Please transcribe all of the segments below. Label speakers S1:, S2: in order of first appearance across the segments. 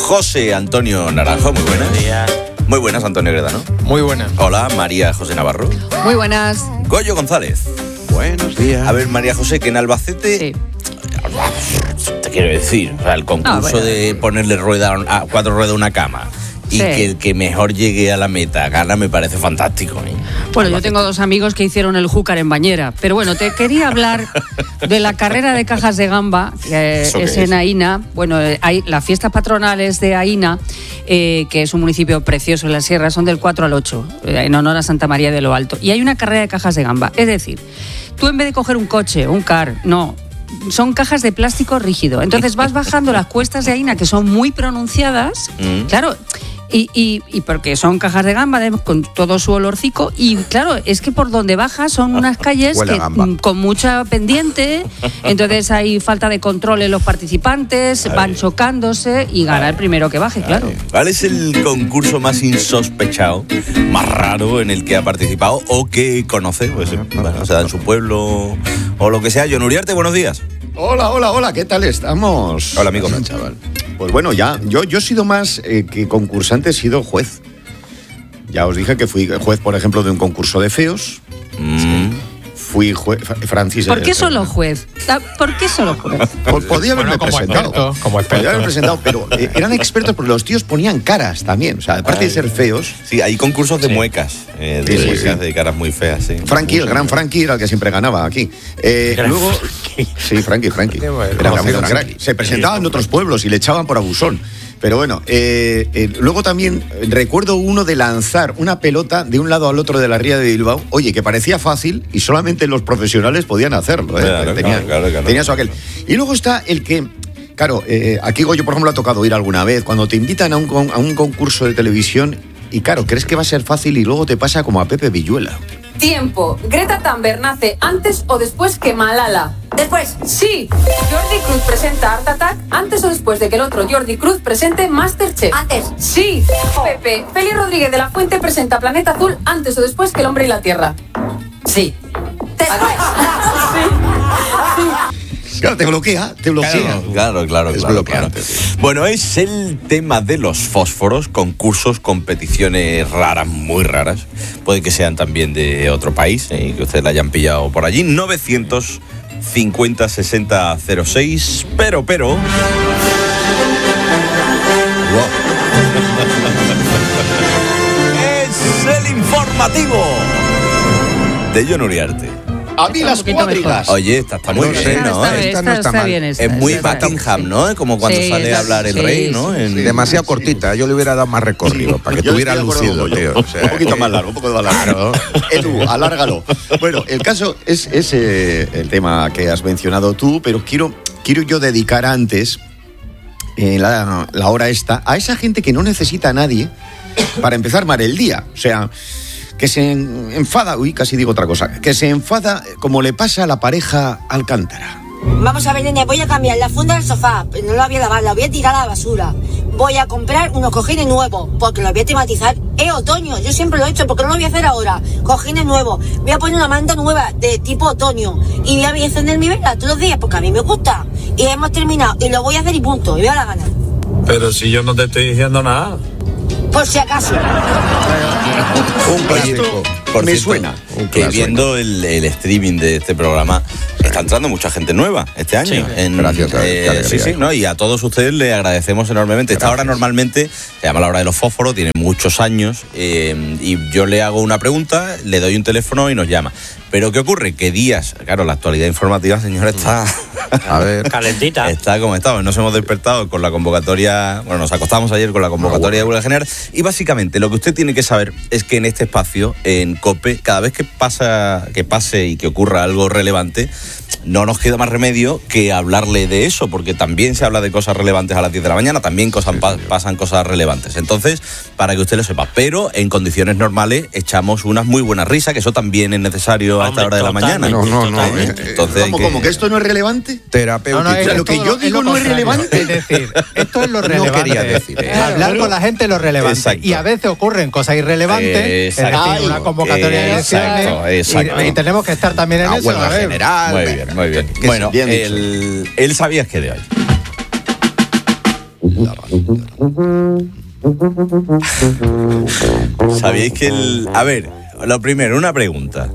S1: José Antonio Naranjo, muy buenas.
S2: Buenos días.
S1: Muy buenas, Antonio Gredano.
S3: Muy buenas.
S1: Hola, María José Navarro.
S4: Muy buenas.
S1: Goyo González.
S5: Buenos días.
S1: A ver, María José, que en Albacete...
S4: Sí.
S1: Te quiero decir, o sea, el concurso de ponerle a 4 ruedas a una cama y
S4: Sí.
S1: que el que mejor llegue a la meta gana me parece fantástico.
S4: Bueno, yo tengo 2 amigos que hicieron el júcar en bañera, pero bueno, te quería hablar de la carrera de cajas de gamba, que
S1: ¿Eso qué
S4: es en Aína. Bueno, hay las fiestas patronales de Aína, que es un municipio precioso en la sierra, son del 4 al 8, en honor a Santa María de lo Alto. Y hay una carrera de cajas de gamba, es decir, tú en vez de coger un coche, un car, no, son cajas de plástico rígido. Entonces vas bajando las cuestas de Aína, que son muy pronunciadas, claro. Y porque son cajas de gamba con todo su olorcico, y claro, es que por donde bajas son unas calles
S5: Huele a gamba.
S4: con mucha pendiente, entonces hay falta de control en los participantes, van chocándose y gana el primero que baje, claro.
S1: ¿Cuál es el concurso más insospechado, más raro en el que ha participado o que conoce? Pues, bueno, o sea, en su pueblo o lo que sea. John Uriarte, buenos días.
S5: Hola, ¿qué tal estamos?
S1: Hola, amigo.
S5: Hola, chaval. Pues bueno, ya, yo he sido más que concursante, he sido juez. Ya os dije que fui juez, por ejemplo, de un concurso de feos. Fui juez, Francis.
S4: ¿Por qué solo juez? ¿Por qué solo juez?
S5: Podía haberme presentado.
S3: Como experto.
S5: Podía haberme presentado, pero eran expertos porque los tíos ponían caras también. O sea, aparte de ser feos.
S1: Sí, hay concursos de muecas, muecas de caras muy feas, sí.
S5: Frankie, el gran Frankie, era el que siempre ganaba aquí. Luego, sí, Frankie. Era un crack. Se presentaba en otros pueblos y le echaban por abusón. Pero bueno, luego también recuerdo uno de lanzar una pelota de un lado al otro de la ría de Bilbao. Oye, que parecía fácil y solamente los profesionales podían hacerlo.
S1: Claro.
S5: Tenía eso aquel. Y luego está el que... Claro, aquí Goyo, por ejemplo, ha tocado ir alguna vez. Cuando te invitan a un concurso de televisión y claro, crees que va a ser fácil y luego te pasa como a Pepe Villuela.
S6: Tiempo. ¿Greta Thunberg nace antes o después que Malala? Después. Sí. ¿Jordi Cruz presenta Art Attack antes o después de que el otro Jordi Cruz presente Masterchef?
S7: Antes.
S6: Sí. Pepe, Félix Rodríguez de la Fuente presenta Planeta Azul antes o después que El Hombre y la Tierra? Sí.
S7: Después.
S5: Claro, te bloquea.
S1: Claro.
S5: Es bloqueante, sí.
S1: Bueno, es el tema de los fósforos, concursos, competiciones raras, muy raras. Puede que sean también de otro país y que ustedes la hayan pillado por allí. 950-60-06, pero... Es el informativo de John Uriarte.
S5: A mí las cuadrigas.
S1: Oye, esta está muy bien, ¿no?
S4: Esta
S5: no está mal.
S4: bien.
S1: Es muy Buckingham, ¿no? Como cuando
S4: Sí,
S1: sale a hablar el rey, ¿no?
S5: Sí, demasiado cortita, yo le hubiera dado más recorrido para que
S8: Yo
S5: tuviera
S8: estoy de acuerdo
S5: lucido,
S8: con
S5: tío. O sea,
S8: un poquito más largo, un poco más largo.
S5: Edu, alárgalo. Bueno, el caso es el tema que has mencionado tú, pero quiero yo dedicar antes, la hora esta, a esa gente que no necesita a nadie para empezar mal el día. O sea, que se enfada, casi digo otra cosa, que se enfada como le pasa a la pareja Alcántara.
S7: Vamos a ver, nene, voy a cambiar la funda del sofá. No la voy a lavar, la voy a tirar a la basura. Voy a comprar unos cojines nuevos, porque los voy a tematizar. Es otoño, yo siempre lo he hecho, porque no lo voy a hacer ahora. Cojines nuevos. Voy a poner una manta nueva de tipo otoño. Y voy a encender mi vela todos los días, porque a mí me gusta. Y hemos terminado, y lo voy a hacer y punto, y voy a la gana.
S2: Pero si yo no te estoy diciendo nada.
S7: Por si acaso.
S5: Un clásico.
S1: Por
S5: Me
S1: cierto,
S5: suena. Un
S1: que
S5: clásico.
S1: viendo el streaming de este programa, está entrando mucha gente nueva este año.
S5: Gracias, qué alegría.
S1: Sí, ¿no? Y a todos ustedes le agradecemos enormemente. Esta hora normalmente se llama la hora de los fósforos, tiene muchos años, y yo le hago una pregunta, le doy un teléfono y nos llama. Pero ¿qué ocurre? Que días, claro, la actualidad informativa, señor, está...
S5: A ver.
S2: Calentita.
S1: Está como estamos. Nos hemos despertado con la convocatoria. Bueno, nos acostamos ayer con la convocatoria de huelga general. Y básicamente lo que usted tiene que saber es que en este espacio, en COPE, cada vez que pase y que ocurra algo relevante, no nos queda más remedio que hablarle de eso, porque también se habla de cosas relevantes a las 10 de la mañana, también pasan cosas relevantes. Entonces, para que usted lo sepa, pero en condiciones normales echamos unas muy buenas risas, que eso también es necesario a esta hora de la mañana.
S5: No.
S1: Entonces,
S8: ¿Cómo que esto no es relevante?
S5: Terapéutico.
S8: O sea, lo que yo digo no es relevante.
S3: Es decir, esto es lo
S5: No
S3: relevante.
S5: quería decir,
S3: Hablar con la gente es lo relevante.
S1: Exacto.
S3: Y a veces ocurren cosas irrelevantes.
S1: Exacto.
S3: Es decir, una convocatoria de elecciones.
S1: Exacto.
S3: Y tenemos que estar también en
S5: La
S3: eso.
S5: huelga
S3: a ver.
S5: general.
S1: Muy bien. Bueno,
S8: bien
S1: el sabías que de hoy. ¿Sabéis que A ver, lo primero, una pregunta.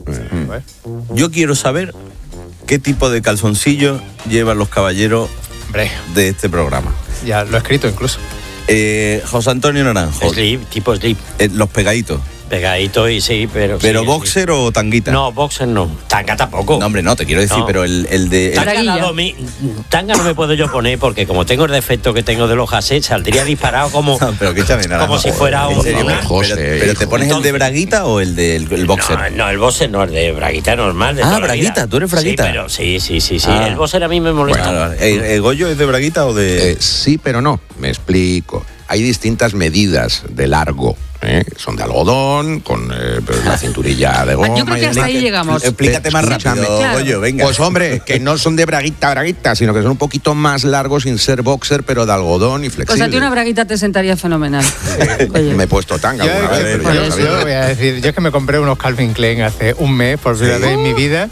S1: Yo quiero saber qué tipo de calzoncillo llevan los caballeros
S3: Hombre,
S1: de este programa.
S3: ya lo he escrito incluso.
S1: José Antonio Naranjo.
S9: Slip, tipo slip.
S1: Los pegaditos.
S9: Pegadito y sí, pero...
S1: ¿Pero
S9: sí,
S1: boxer o tanguita?
S9: No, boxer no. Tanga tampoco.
S1: No, hombre, no, te quiero decir,
S9: No.
S1: pero el de...
S9: Tanga no me puedo yo poner porque como tengo el defecto que tengo de los jasés, saldría disparado como,
S1: No, pero escúchame, Naranjo.
S9: como si fuera
S1: En
S9: un...
S1: serio,
S5: José,
S1: pero ¿te pones el de braguita o el del boxer?
S9: No, el boxer no, el de braguita normal. De
S1: Ah,
S9: toda la
S1: braguita,
S9: vida.
S1: tú eres braguita.
S9: Sí, pero sí.
S1: Ah.
S9: El boxer a mí me molesta.
S1: Bueno, ¿el Goyo es de braguita o de...?
S10: Sí, pero no. Me explico. Hay distintas medidas de largo. Son de algodón, con la cinturilla de goma.
S4: Yo creo que hasta ahí llegamos.
S1: Explícate más rápido,
S10: Escúchame.
S1: Goyo, venga.
S10: Pues hombre, que no son de braguita, sino que son un poquito más largos sin ser boxer, pero de algodón y
S4: O
S10: flexible.
S4: sea, a ti una braguita te sentaría fenomenal. Oye.
S10: Me he puesto tanga alguna vez, pero ya lo sabía.
S3: Yo voy a decir, yo es que me compré unos Calvin Klein hace un mes, por primera vez en mi vida,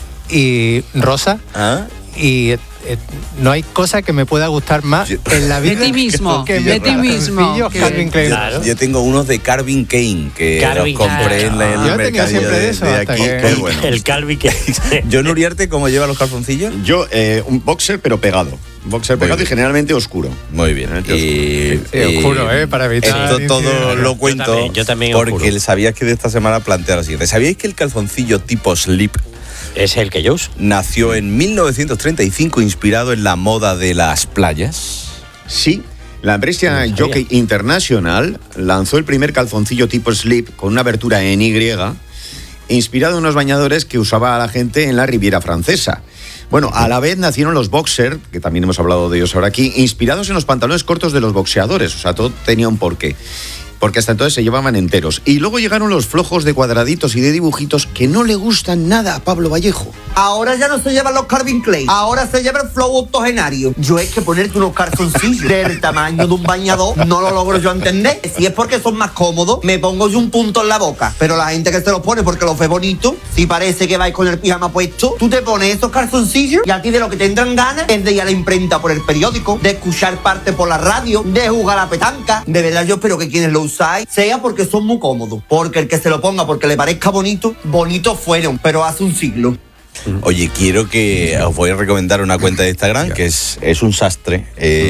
S3: y rosa,
S1: ¿Ah?
S3: y no hay cosa que me pueda gustar más en la vida
S4: De ti mismo,
S3: que
S4: de ti mismo.
S3: calzoncillos
S4: Que-
S3: Calvin Klein.
S9: Claro.
S1: Yo tengo unos de Calvin Klein que
S9: Calvin
S1: los compré
S9: Klein.
S1: en el
S3: Yo he tenido
S1: mercadillo
S3: siempre de eso, hasta
S1: aquí.
S3: que-
S1: Qué bueno.
S9: El Calvi que...
S1: Yo, Nuriarte, ¿cómo lleva los calzoncillos?
S5: Yo, un boxer, pero pegado. Boxer
S1: Muy
S5: pegado
S1: bien.
S5: y generalmente oscuro.
S1: Muy bien.
S5: Generalmente
S3: Sí, oscuro, para evitar
S1: Esto todo
S3: incidentes.
S1: lo cuento
S9: yo también
S1: porque
S9: oscuro.
S1: sabías que de esta semana plantea lo siguiente. ¿Sabíais que el calzoncillo tipo slip
S9: Es el que yo uso.
S1: nació en 1935 inspirado en la moda de las playas?
S5: Sí, la empresa Jockey International lanzó el primer calzoncillo tipo slip con una abertura en Y, inspirado en unos bañadores que usaba la gente en la Riviera Francesa. Bueno, a la vez nacieron los boxer, que también hemos hablado de ellos ahora aquí, inspirados en los pantalones cortos de los boxeadores. O sea, todo tenía un porqué. Porque hasta entonces se llevaban enteros. Y luego llegaron los flojos de cuadraditos y de dibujitos que no le gustan nada a Pablo Vallejo.
S11: Ahora ya no se llevan los Calvin Klein, ahora se lleva el flow octogenario. Yo es que ponerte unos calzoncillos del tamaño de un bañador no lo logro yo entender. Si es porque son más cómodos, me pongo yo un punto en la boca. Pero la gente que se los pone porque los ve bonito, si parece que vais con el pijama puesto, tú te pones esos calzoncillos y aquí de lo que tendrán ganas es de ir a la imprenta por el periódico, de escuchar parte por la radio, de jugar a la petanca. De verdad yo espero que quienes lo usáis sea porque son muy cómodos. Porque el que se lo ponga porque le parezca bonito, bonitos fueron, pero hace un siglo.
S1: Oye, quiero que os voy a recomendar una cuenta de Instagram que es un sastre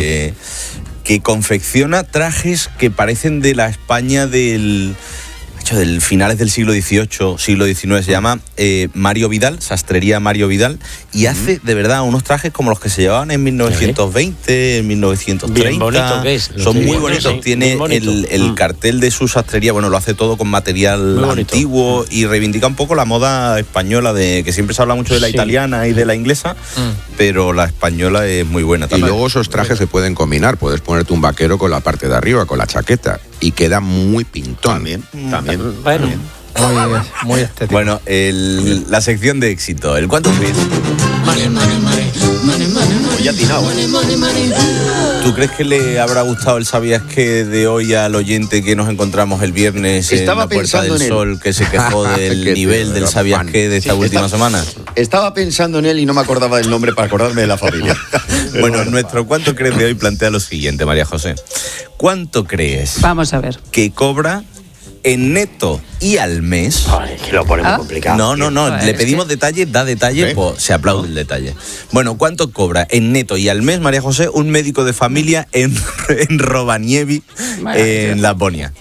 S1: que confecciona trajes que parecen de la España del finales del siglo XVIII, siglo XIX. Se llama Mario Vidal, Sastrería Mario Vidal, y hace de verdad unos trajes como los que se llevaban en 1920, en 1930.
S9: Bien bonito que es.
S1: Son muy
S9: Sí,
S1: bonitos.
S9: sí,
S1: Tiene
S9: bien bonito.
S1: el cartel de su sastrería, bueno, lo hace todo con material
S9: Muy bonito.
S1: antiguo y reivindica un poco la moda española, de que siempre se habla mucho de la
S9: Sí.
S1: italiana y de la inglesa, pero la española es muy buena
S10: Y
S1: también.
S10: luego esos trajes se pueden combinar. Puedes ponerte un vaquero con la parte de arriba, con la chaqueta, y queda muy pintón.
S5: También.
S9: Bueno,
S3: Muy estético.
S1: Bueno, la sección de éxito, el cuánto crees.
S5: Ya atinado.
S1: ¿Tú crees que le habrá gustado el sabías que de hoy al oyente que nos encontramos el viernes
S5: Estaba
S1: en la Puerta
S5: pensando
S1: del
S5: en él.
S1: Sol, que se quejó del
S10: Qué
S1: nivel
S10: tío,
S1: del
S10: era
S1: sabías
S10: fan.
S1: que de esta última semana?
S5: Estaba pensando en él y no me acordaba del nombre para acordarme de la familia.
S1: Bueno, nuestro cuánto crees de hoy plantea lo siguiente, María José. ¿Cuánto crees
S4: Vamos a ver.
S1: que cobra en neto y al mes?
S9: ay, que lo pone muy complicado.
S1: No,
S4: Joder,
S1: le
S4: es
S1: pedimos detalles, da detalle,
S5: ¿Sí?
S1: pues se aplaude el detalle. Bueno, ¿cuánto cobra en neto y al mes, María José, un médico de familia en Rovaniemi, en Laponia?